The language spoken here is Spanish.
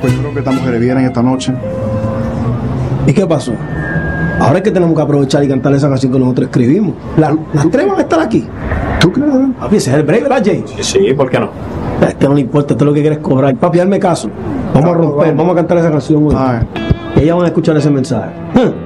pues yo creo que estas mujeres vienen esta noche. ¿Y qué pasó? Ahora es que tenemos que aprovechar y cantar esa canción que nosotros escribimos. Las tres van a estar aquí. ¿Tú crees? Papi, ese es el break, ¿verdad, Jay? Sí, ¿por qué no? A este no le importa, esto es lo que quieres cobrar. Papi, hazme caso. Vamos a romper, vamos a cantar esa canción hoy. Ellas van a escuchar ese mensaje.